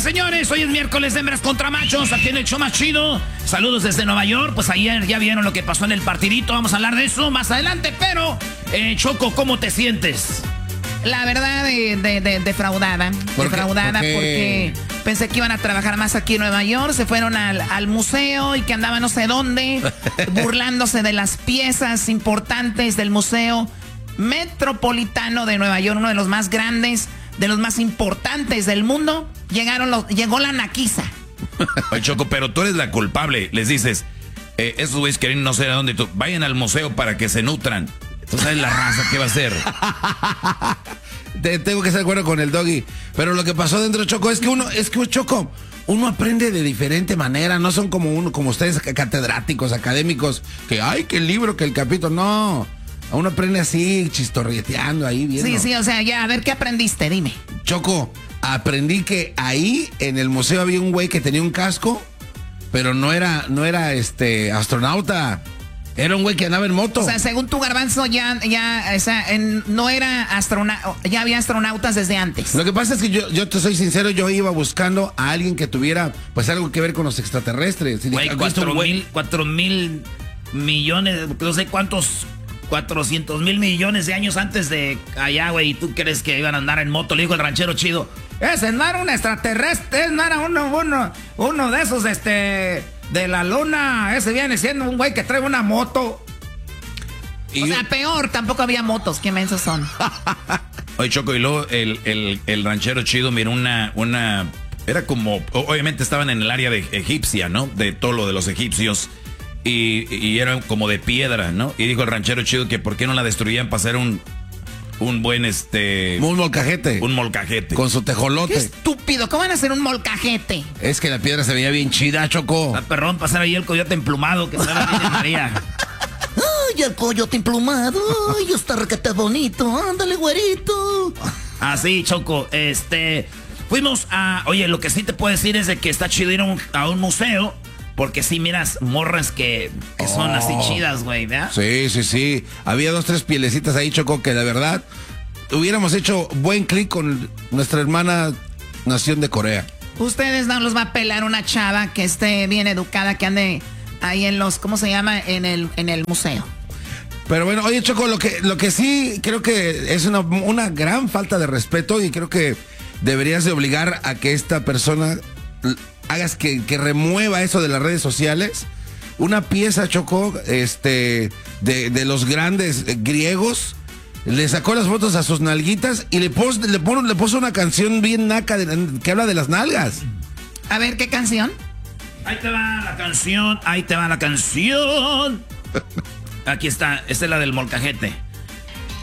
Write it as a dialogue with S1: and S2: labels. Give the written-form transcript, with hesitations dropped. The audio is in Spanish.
S1: señores, hoy es miércoles de hembras contra machos, aquí en el show más chido. Saludos desde Nueva York, pues ayer ya vieron lo que pasó en el partidito, vamos a hablar de eso más adelante, pero Choco, ¿cómo te sientes?
S2: La verdad, defraudada. Defraudada porque pensé que iban a trabajar más aquí en Nueva York. Se fueron al museo y que andaban no sé dónde, burlándose de las piezas importantes del Museo Metropolitano de Nueva York, uno de los más grandes, de los más importantes del mundo. Llegó la naquiza.
S1: Oye, Choco, pero tú eres la culpable. Les dices, esos güeyes quieren no sé a dónde, vayan al museo para que se nutran. Tú sabes la raza que va a ser.
S3: Tengo que estar de acuerdo con el Doggy. Pero lo que pasó dentro, Choco, es que Choco, uno aprende de diferente manera. No son como ustedes catedráticos, académicos, que que el libro, que el capítulo. No, uno aprende así, chistorreteando ahí viendo.
S2: Sí, o sea, ya, a ver, ¿qué aprendiste? Dime.
S3: Choco, aprendí que ahí en el museo había un güey que tenía un casco, pero no era astronauta. Era un güey que andaba en moto.
S2: O sea, según tu Garbanzo, no era astronauta, ya había astronautas desde antes.
S3: Lo que pasa es que yo te soy sincero, yo iba buscando a alguien que tuviera, pues, algo que ver con los extraterrestres.
S1: Güey, 4,000 millones, no sé cuántos, 400,000 millones de años antes de allá, güey, ¿y tú crees que iban a andar en moto? Le dijo el ranchero chido. Ese no era un extraterrestre, no era uno de esos, de la luna. Ese viene siendo un güey que trae una moto.
S2: O sea, peor, tampoco había motos, qué mensos son.
S1: Oye, Choco, y luego el ranchero chido miró una era como, obviamente estaban en el área de egipcia, ¿no? De todo lo de los egipcios. Y era como de piedra, ¿no? Y dijo el ranchero chido que por qué no la destruían para hacer un buen
S3: un molcajete.
S1: Un molcajete.
S3: Con su tejolote.
S2: Qué estúpido, ¿cómo van a hacer un molcajete?
S3: Es que la piedra se veía bien chida, Choco.
S1: Perrón, pasar ahí el coyote emplumado que se la Virgen María.
S2: Ay, el coyote emplumado. Ay, está requete bonito. Ándale, güerito.
S1: Así, Choco, fuimos a... Oye, lo que sí te puedo decir es de que está chido ir a un museo. Porque sí, miras morras que son así chidas, güey, ¿verdad?
S3: Sí. Había 2-3 pielecitas ahí, Choco, que de verdad hubiéramos hecho buen clic con nuestra hermana nación de Corea.
S2: Ustedes no los va a pelar una chava que esté bien educada, que ande ahí en los, ¿cómo se llama? En el museo.
S3: Pero bueno, oye, Choco, lo que sí creo que es una gran falta de respeto, y creo que deberías de obligar a que esta persona hagas que remueva eso de las redes sociales. Una pieza, Choco, de los grandes griegos, le sacó las fotos a sus nalguitas y le puso una canción bien naca que habla de las nalgas.
S2: A ver, ¿qué canción?
S1: Ahí te va la canción. Aquí está, esta es la del molcajete.